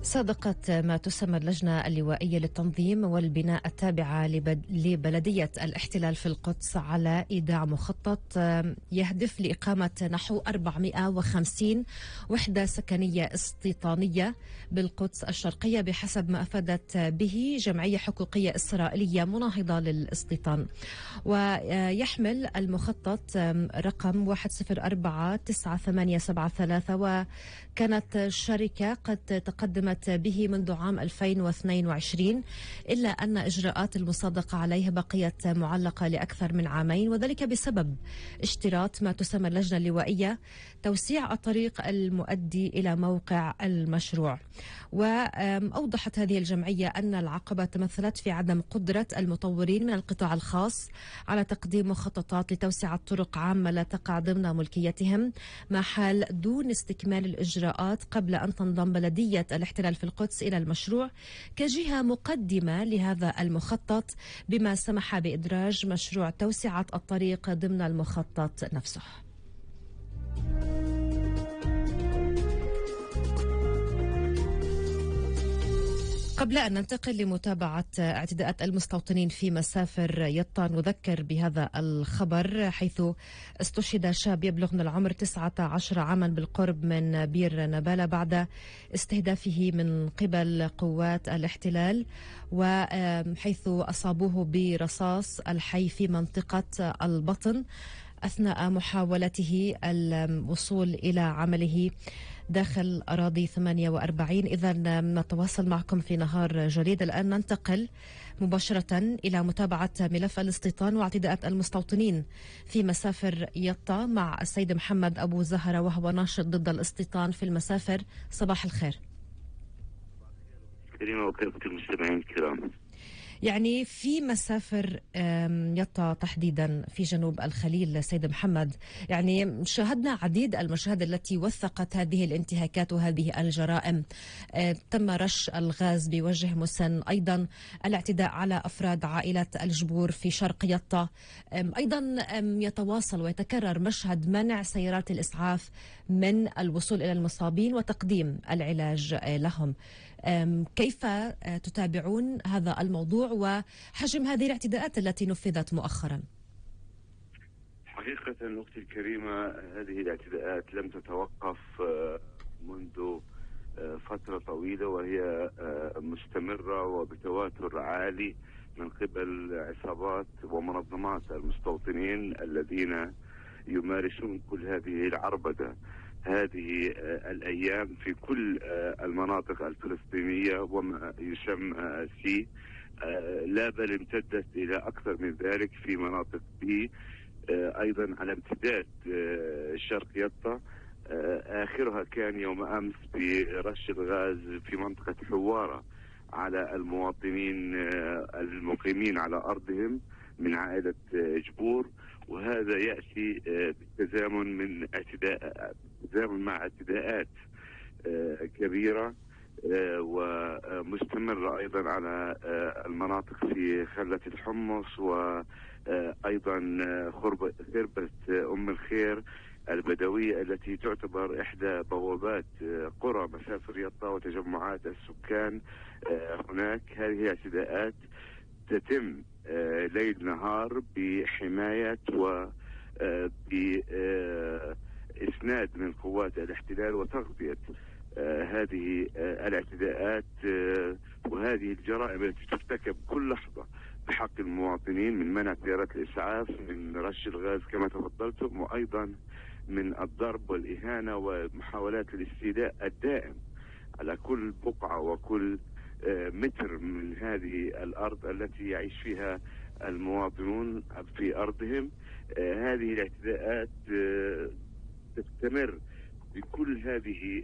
صادقت ما تسمى اللجنة اللوائية للتنظيم والبناء التابعة لبلدية الاحتلال في القدس على إيداع مخطط يهدف لإقامة نحو 450 وحدة سكنية استيطانية بالقدس الشرقية بحسب ما أفادت به جمعية حقوقية إسرائيلية مناهضة للاستيطان. ويحمل المخطط رقم 1049873 وكانت الشركة قد تقدمت به منذ عام 2022 إلا أن إجراءات المصادقة عليه بقيت معلقة لأكثر من عامين، وذلك بسبب اشتراط ما تسمى اللجنة اللوائية توسيع الطريق المؤدي إلى موقع المشروع. وأوضحت هذه الجمعية أن العقبة تمثلت في عدم قدرة المطورين من القطاع الخاص على تقديم مخططات لتوسعة طرق عامة لا تقع ضمن ملكيتهم، ما حال دون استكمال الإجراءات قبل أن تنضم بلدية الاحتلال في القدس إلى المشروع كجهة مقدمة لهذا المخطط، بما سمح بإدراج مشروع توسعة الطريق ضمن المخطط نفسه. قبل أن ننتقل لمتابعة اعتداءات المستوطنين في مسافر يطا، نذكر بهذا الخبر حيث استشهد شاب يبلغ من العمر 19 عاما بالقرب من بير نبالة بعد استهدافه من قبل قوات الاحتلال، وحيث أصابوه برصاص الحي في منطقة البطن أثناء محاولته الوصول إلى عمله داخل أراضي 48. إذا نتواصل معكم في نهار جديد. الآن ننتقل مباشرة إلى متابعة ملف الاستيطان واعتداءات المستوطنين في مسافر يطا مع السيد محمد أبو زهرة، وهو ناشط ضد الاستيطان في المسافر. صباح الخير. كريمة وكافة المستمعين الكرام. يعني في مسافر يطا تحديدا في جنوب الخليل سيد محمد، يعني شاهدنا عديد المشاهد التي وثقت هذه الانتهاكات وهذه الجرائم. تم رش الغاز بوجه مسن، أيضا الاعتداء على أفراد عائلة الجبور في شرق يطا، أيضا يتواصل ويتكرر مشهد منع سيارات الإسعاف من الوصول إلى المصابين وتقديم العلاج لهم. كيف تتابعون هذا الموضوع وحجم هذه الاعتداءات التي نفذت مؤخرا؟ حقيقة أختي الكريمة، هذه الاعتداءات لم تتوقف منذ فترة طويلة، وهي مستمرة وبتواتر عالي من قبل عصابات ومنظمات المستوطنين الذين يمارسون كل هذه العربدة هذه الأيام في كل المناطق الفلسطينية وما يسمى سي، لا بل امتدت إلى أكثر من ذلك في مناطق بي، أيضا على امتداد شرق يطا. آخرها كان يوم أمس برش الغاز في منطقة حوارة على المواطنين المقيمين على أرضهم من عائلة جبور، وهذا يأتي بالتزامن مع اعتداءات كبيرة ومستمرة أيضا على المناطق في خلة الحمص، وأيضا خربة أم الخير البدوية التي تعتبر إحدى بوابات قرى مسافر يطا وتجمعات السكان هناك. هذه الاعتداءات تتم ليل نهار بحماية وبإسناد من قوات الاحتلال وتغطية هذه الاعتداءات وهذه الجرائم التي ترتكب كل لحظة بحق المواطنين، من منع سيارات الإسعاف، من رش الغاز كما تفضلتم، وأيضا من الضرب والإهانة ومحاولات الاستيلاء الدائم على كل بقعة وكل متر من هذه الأرض التي يعيش فيها المواطنون في أرضهم. هذه الاعتداءات تستمر بكل هذه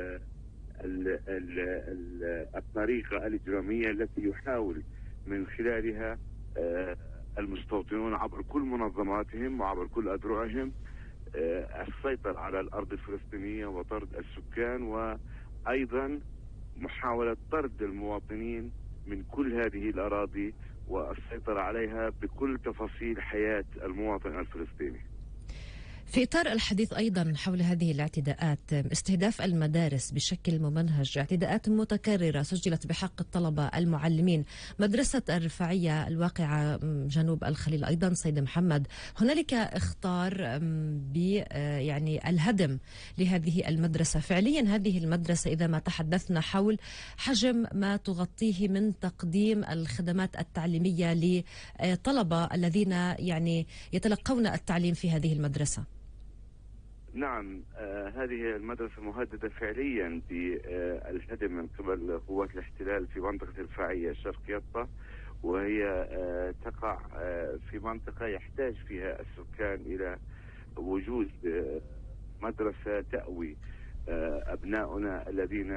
الطريقة الإجرامية التي يحاول من خلالها المستوطنون عبر كل منظماتهم وعبر كل أذرعهم السيطرة على الأرض الفلسطينية وطرد السكان، وأيضا محاولة طرد المواطنين من كل هذه الأراضي والسيطرة عليها بكل تفاصيل حياة المواطن الفلسطيني. في إطار الحديث أيضا حول هذه الاعتداءات، استهداف المدارس بشكل ممنهج، اعتداءات متكررة سجلت بحق الطلبة المعلمين. مدرسة الرفاعية الواقعة جنوب الخليل أيضا سيد محمد، هنالك اخطار يعني الهدم لهذه المدرسة. فعليا هذه المدرسة إذا ما تحدثنا حول حجم ما تغطيه من تقديم الخدمات التعليمية لطلبة الذين يعني يتلقون التعليم في هذه المدرسة. نعم، هذه المدرسة مهددة فعليا بالهدم من قبل قوات الاحتلال في منطقة الرفاعية شرق يطا، وهي تقع في منطقة يحتاج فيها السكان إلى وجود مدرسة تأوي أبناؤنا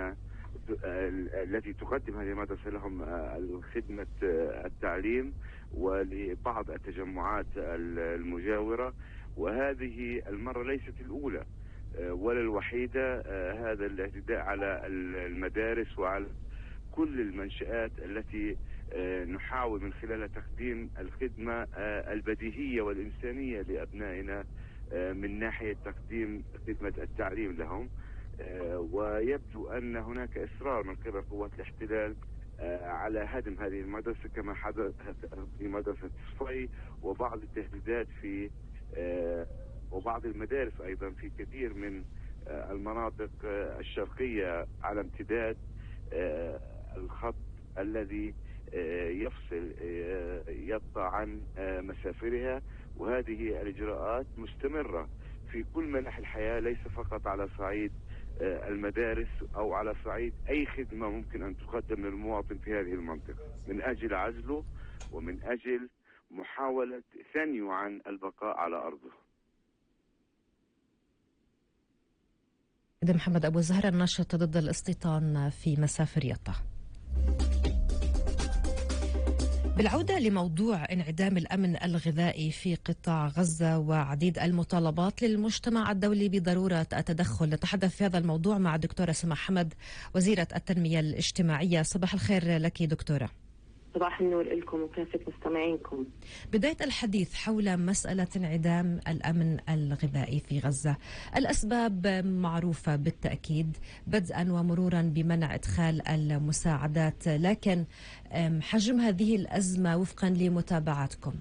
التي تقدم هذه المدرسة لهم خدمة التعليم ولبعض التجمعات المجاورة. وهذه المرة ليست الأولى ولا الوحيدة، هذا الاعتداء على المدارس وعلى كل المنشآت التي نحاول من خلالها تقديم الخدمة البديهية والإنسانية لأبنائنا من ناحية تقديم خدمة التعليم لهم. ويبدو أن هناك إصرار من قبل قوات الاحتلال على هدم هذه المدرسة كما حدث في مدرسة صفي، وبعض التهديدات في وبعض المدارس أيضا في كثير من المناطق الشرقية على امتداد الخط الذي يفصل يطا عن مسافرها. وهذه الإجراءات مستمرة في كل مناحي الحياة، ليس فقط على صعيد المدارس أو على صعيد أي خدمة ممكن أن تقدم للمواطن في هذه المنطقة من أجل عزله ومن أجل محاولة ثنيه عن البقاء على أرضه. محمد أبو زهرة، الناشط ضد الاستيطان في مسافر يطا. بالعودة لموضوع انعدام الأمن الغذائي في قطاع غزة وعديد المطالبات للمجتمع الدولي بضرورة التدخل، نتحدث في هذا الموضوع مع دكتورة سماح حمد وزيرة التنمية الاجتماعية. صباح الخير لك دكتورة. صباح النور لكم وكافة مستمعينكم. بداية الحديث حول مسألة انعدام الأمن الغذائي في غزة، الأسباب معروفة بالتأكيد بدءا ومرورا بمنع إدخال المساعدات، لكن حجم هذه الأزمة وفقا لمتابعاتكم؟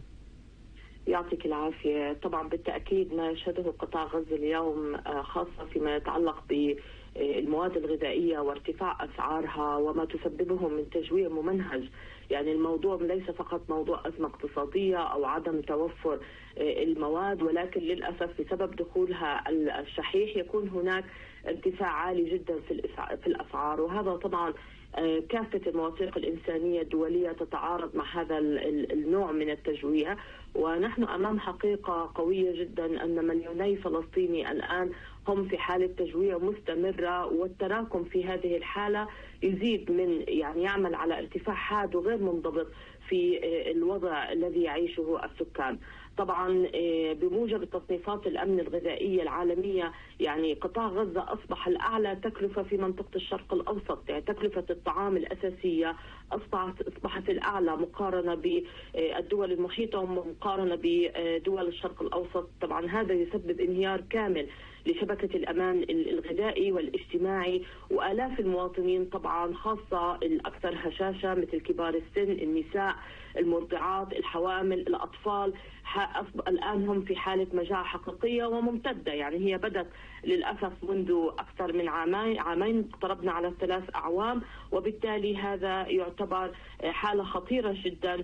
يعطيك العافية. طبعا بالتأكيد ما يشهده قطاع غزة اليوم خاصة فيما يتعلق بالمواد الغذائية وارتفاع أسعارها وما تسببه من تجويع ممنهج. يعني الموضوع ليس فقط موضوع أزمة اقتصادية أو عدم توفر المواد، ولكن للأسف بسبب دخولها الشحيح يكون هناك ارتفاع عالي جدا في الأسعار، وهذا طبعا كافة المواثيق الإنسانية الدولية تتعارض مع هذا النوع من التجويع. ونحن أمام حقيقة قوية جدا أن مليوني فلسطيني الآن هم في حالة تجويع مستمرة، والتراكم في هذه الحالة يزيد من يعمل على ارتفاع حاد وغير منضبط في الوضع الذي يعيشه السكان. طبعا بموجب تصنيفات الأمن الغذائية العالمية قطاع غزة أصبح الأعلى تكلفة في منطقة الشرق الأوسط. تكلفة الطعام الأساسية أصبحت الأعلى مقارنة بالدول المحيطة ومقارنة بدول الشرق الأوسط. طبعا هذا يسبب انهيار كامل لشبكة الأمان الغذائي والاجتماعي، وآلاف المواطنين طبعا خاصة الأكثر هشاشة مثل كبار السن، النساء، المرضعات، الحوامل، الأطفال الآن هم في حالة مجاعة حقيقية وممتدة. هي بدت للأسف منذ أكثر من عامين اقتربنا على 3 أعوام، وبالتالي هذا يعتبر حالة خطيرة جدا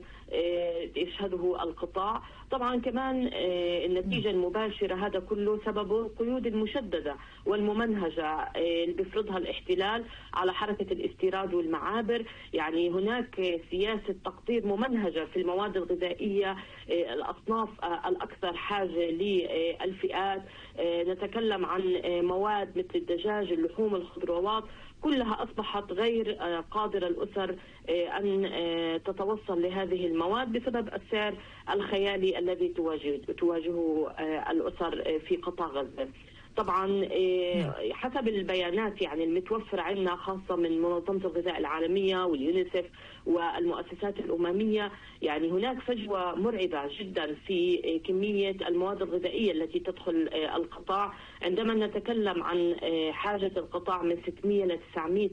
يشهده القطاع. طبعا كمان النتيجة المباشرة هذا كله سببه القيود المشددة والممنهجة اللي بيفرضها الاحتلال على حركة الاستيراد والمعابر. هناك سياسة تقطير ممنهجة في المواد الغذائية، الأصناف الأكثر حاجة للفئات. نتكلم عن مواد مثل الدجاج، اللحوم، الخضروات، كلها أصبحت غير قادرة الأسر أن تتوصل لهذه المواد بسبب السعر الخيالي الذي تواجهه الأسر في قطاع غزة. طبعا حسب البيانات يعني المتوفرة عندنا خاصة من منظمة الغذاء العالمية واليونيسف والمؤسسات الأممية، يعني هناك فجوة مرعبة جدا في كمية المواد الغذائية التي تدخل القطاع. عندما نتكلم عن حاجة القطاع من 600 ل 900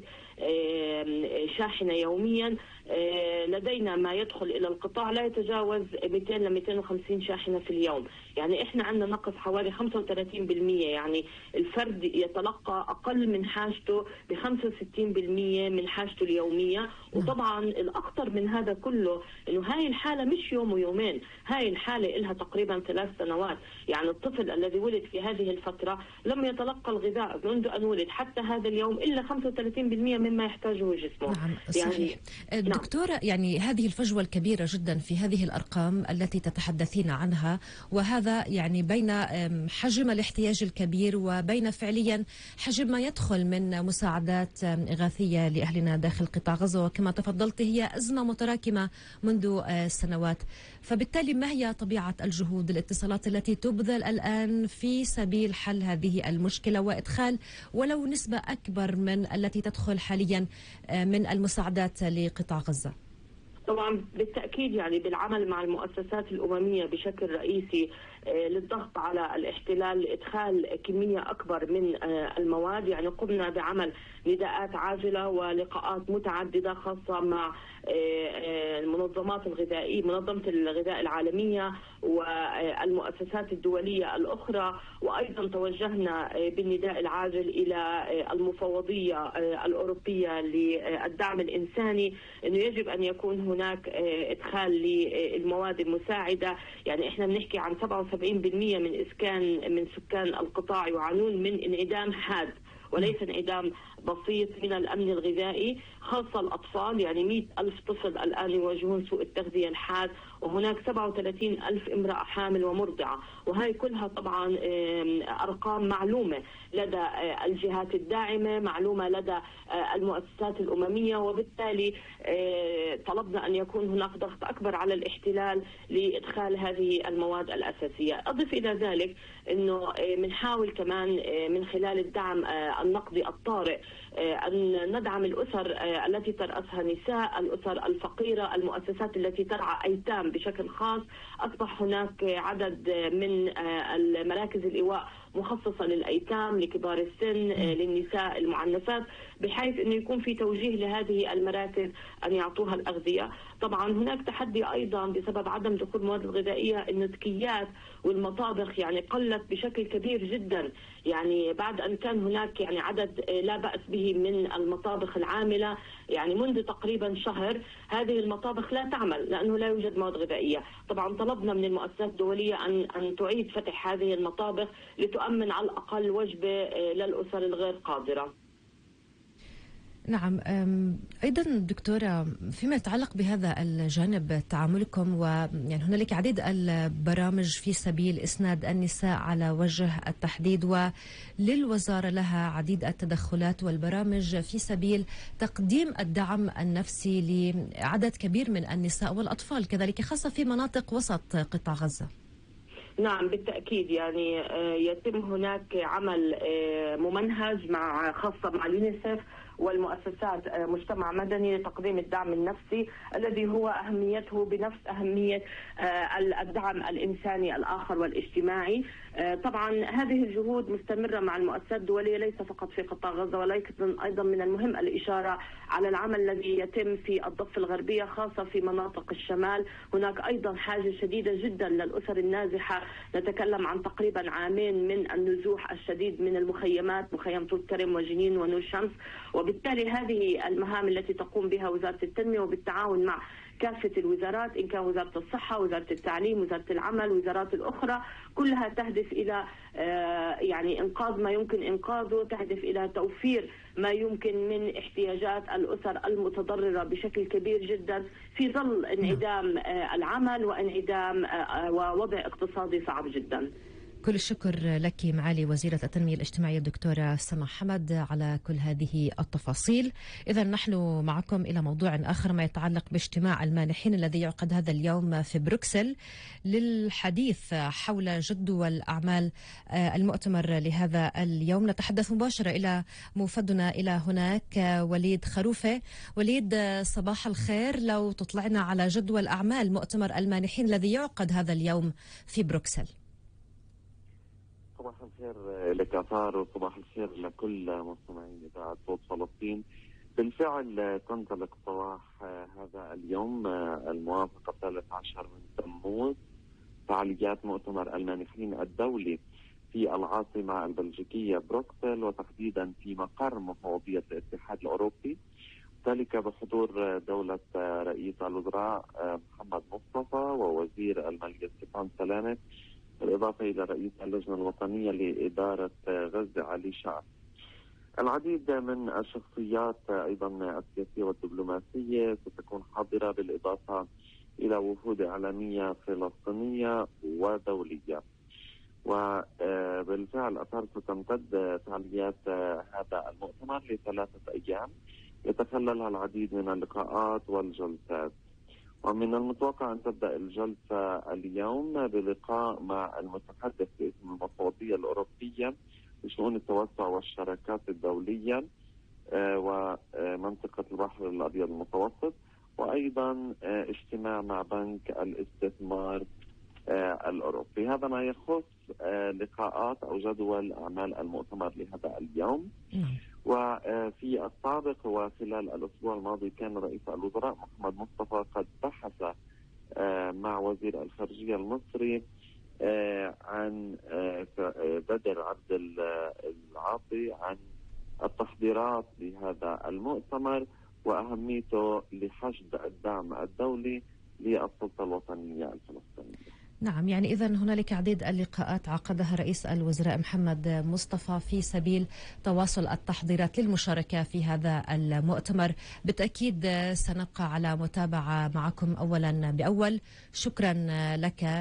شاحنة يوميا، لدينا ما يدخل إلى القطاع لا يتجاوز 200 ل 250 شاحنة في اليوم. يعني إحنا عندنا نقص حوالي 35%، يعني الفرد يتلقى أقل من حاجته ب 65% من حاجته اليومية. وطبعا الأخطر من هذا كله إنه هاي الحالة مش يوم ويومين، هاي الحالة إلها تقريبا 3 سنوات. يعني الطفل الذي ولد في هذه الفترة لم يتلقى الغذاء منذ أن ولد حتى هذا اليوم إلا 35% مما يحتاجه جسمه. نعم صحيح. يعني دكتورة، يعني هذه الفجوة الكبيرة جدا في هذه الأرقام التي تتحدثين عنها، وهذا يعني بين حجم الاحتياج الكبير وبين فعليا حجم ما يدخل من مساعدات إغاثية لأهلنا داخل قطاع غزة، وكما تفضلت هي أزمة متراكمة منذ سنوات. فبالتالي ما هي طبيعة الجهود الاتصالات التي تبذل الآن في سبيل حل هذه المشكلة وإدخال ولو نسبة أكبر من التي تدخل حاليا من المساعدات لقطاع غزة؟ طبعا بالتأكيد يعني بالعمل مع المؤسسات الأممية بشكل رئيسي للضغط على الاحتلال لإدخال كمية أكبر من المواد. يعني قمنا بعمل نداءات عاجلة ولقاءات متعددة خاصة مع المنظمات الغذائية، منظمة الغذاء العالمية والمؤسسات الدولية الأخرى، وأيضا توجهنا بالنداء العاجل إلى المفوضية الأوروبية للدعم الإنساني أنه يجب أن يكون هناك إدخال للمواد المساعدة. يعني إحنا بنحكي عن 77% من سكان القطاع يعانون من انعدام حاد وليس انعدام بسيط من الأمن الغذائي، خاصة الأطفال. يعني 100,000 طفل الآن يواجهون سوء التغذية الحاد، وهناك 37,000 امرأة حامل ومرضعة، وهي كلها طبعا أرقام معلومة لدى الجهات الداعمة، معلومة لدى المؤسسات الأممية، وبالتالي طلبنا أن يكون هناك ضغط أكبر على الاحتلال لإدخال هذه المواد الأساسية. أضف إلى ذلك أنه بنحاول كمان من خلال الدعم النقدي الطارئ أن ندعم الأسر التي ترأسها نساء، الأسر الفقيرة، المؤسسات التي ترعى أيتام بشكل خاص. أصبح هناك عدد من المراكز الإيواء مخصصة للأيتام، لكبار السن، للنساء المعنفات، بحيث أنه يكون في توجيه لهذه المراكز أن يعطوها الأغذية. طبعا هناك تحدي أيضا بسبب عدم دخول المواد الغذائية، النسكيات والمطابخ يعني قلت بشكل كبير جدا. يعني بعد أن كان هناك يعني عدد لا بأس به من المطابخ العاملة، يعني منذ تقريبا شهر هذه المطابخ لا تعمل لأنه لا يوجد مواد غذائية. طبعا طلبنا من المؤسسات الدولية أن تعيد فتح هذه المطابخ لتؤمن على الأقل وجبة للأسر الغير قادرة. نعم. أيضا دكتورة، فيما يتعلق بهذا الجانب تعاملكم، ويعني هنالك عديد البرامج في سبيل إسناد النساء على وجه التحديد، وللوزارة لها عديد التدخلات والبرامج في سبيل تقديم الدعم النفسي لعدد كبير من النساء والأطفال كذلك، خاصة في مناطق وسط قطاع غزة. نعم بالتأكيد، يعني يتم هناك عمل ممنهج خاصة مع اليونيسف والمؤسسات مجتمع مدني لتقديم الدعم النفسي الذي هو أهميته بنفس أهمية الدعم الإنساني الآخر والاجتماعي. طبعا هذه الجهود مستمرة مع المؤسسات الدولية ليس فقط في قطاع غزة، ولكن أيضا من المهم الإشارة على العمل الذي يتم في الضفة الغربية خاصة في مناطق الشمال. هناك أيضا حاجة شديدة جدا للأسر النازحة، نتكلم عن تقريبا عامين من النزوح الشديد من المخيمات، مخيم طول كرم وجنين ونور شمس. وبالتالي هذه المهام التي تقوم بها وزارة التنمية وبالتعاون مع كافة الوزارات، إن كان وزارة الصحة، وزارة التعليم، وزارة العمل، وزارات الأخرى، كلها تهدف إلى يعني إنقاذ ما يمكن إنقاذه، تهدف إلى توفير ما يمكن من احتياجات الأسر المتضررة بشكل كبير جدا في ظل انعدام العمل وانعدام ووضع اقتصادي صعب جدا. كل الشكر لك معالي وزيرة التنمية الاجتماعية الدكتورة سما حمد على كل هذه التفاصيل. إذا نحن معكم إلى موضوع آخر ما يتعلق باجتماع المانحين الذي يعقد هذا اليوم في بروكسل للحديث حول جدول أعمال المؤتمر لهذا اليوم. نتحدث مباشرة إلى موفدنا إلى هناك وليد خروفة. وليد صباح الخير، لو تطلعنا على جدول أعمال مؤتمر المانحين الذي يعقد هذا اليوم في بروكسل. صباح الخير لك أثار وصباح الخير لكل مستمعين إذاعة صوت فلسطين. بالفعل تنطلق صباح هذا اليوم الموافق 13 من تموز فعاليات مؤتمر المانحين الدولي في العاصمة البلجيكية بروكسل، وتحديدا في مقر مفوضية الاتحاد الأوروبي، ذلك بحضور دولة رئيس الوزراء محمد مصطفى ووزير المالية ستيفان سلامة، بالإضافة إلى رئيس اللجنة الوطنية لإدارة غزة علي شعب. العديد من الشخصيات أيضا السياسية والدبلوماسية ستكون حاضرة، بالإضافة إلى وفود إعلامية فلسطينية ودولية. وبالفعل أثار ستمتد فعاليات هذا المؤتمر ل3 أيام يتخللها العديد من اللقاءات والجلسات. ومن المتوقع أن تبدأ الجلسة اليوم بلقاء مع المتحدث باسم المفوضية الأوروبية لشؤون التوسع والشراكات الدولية ومنطقة البحر الأبيض المتوسط، وأيضا اجتماع مع بنك الاستثمار الأوروبي. هذا ما يخص لقاءات أو جدول أعمال المؤتمر لهذا اليوم. وفي السابق وخلال الأسبوع الماضي كان رئيس الوزراء محمد مصطفى قد بحث مع وزير الخارجية المصري عن بدر عبد العاطي عن التحضيرات لهذا المؤتمر وأهميته لحشد الدعم الدولي للسلطة الوطنية الفلسطينية. نعم، يعني إذن هنالك عديد اللقاءات عقدها رئيس الوزراء محمد مصطفى في سبيل تواصل التحضيرات للمشاركة في هذا المؤتمر. بالتأكيد سنبقى على متابعة معكم أولا بأول. شكرا لك